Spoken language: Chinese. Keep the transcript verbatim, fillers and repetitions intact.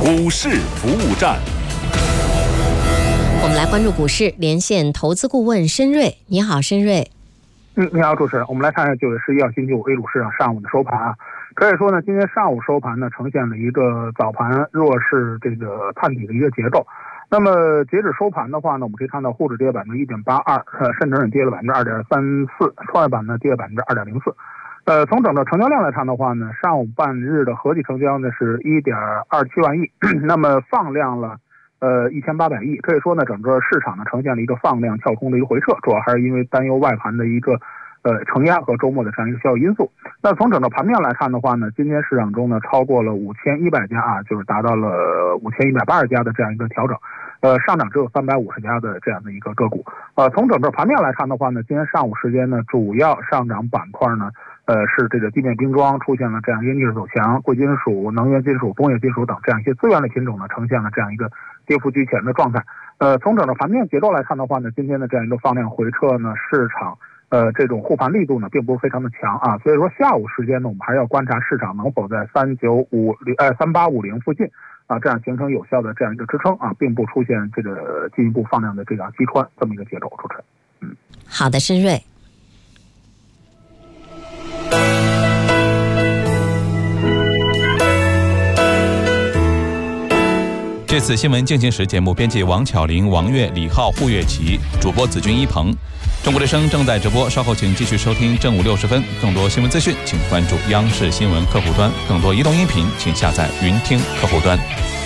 股市服务站。 我们来关注股市，连线投资顾问申瑞。你好，申瑞。 嗯，你好，主持人。我们来看一下九月十一号星期五 A 股市场上午的收盘啊。可以说呢，今天上午收盘呢，呈现了一个早盘弱势这个探底的一个结构。那么截止收盘的话呢，我们可以看到沪指跌百分之一点八二，呃，深成指跌了百分之二点三四，创业板呢跌了百分之二点零四。呃，从整个成交量来看的话呢，上午半日的合计成交呢是一点二七万亿，那么放量了呃一千八百亿。可以说呢，整个市场呢呈现了一个放量跳空的一个回撤，主要还是因为担忧外盘的一个呃承压和周末的这样一个消息因素。那从整个盘面来看的话呢，今天市场中呢超过了五千一百家啊，就是达到了五千一百八十家的这样一个调整。呃，上涨只有三百五十家的这样的一个个股。呃，从整个盘面来看的话呢，今天上午时间呢，主要上涨板块呢，呃，是这个地面冰装出现了这样一个逆势走强，贵金属、能源金属、工业金属等这样一些资源类品种呢，呈现了这样一个跌幅居前的状态。呃，从整个盘面结构来看的话呢，今天的这样一个放量回撤呢，市场呃这种护盘力度呢，并不是非常的强啊，所以说下午时间呢，我们还是要观察市场能否在三九五零呃三八五零附近。啊，这样形成有效的这样一个支撑啊，并不出现这个进一步放量的这样击穿这么一个节奏。主持人，嗯， 好的，申瑞。 这次新闻进行时节目编辑王巧玲、王悦、李浩、胡月琪，主播子君一鹏。中国之声正在直播，稍后请继续收听正午六十分。更多新闻资讯，请关注央视新闻客户端；更多移动音频，请下载云听客户端。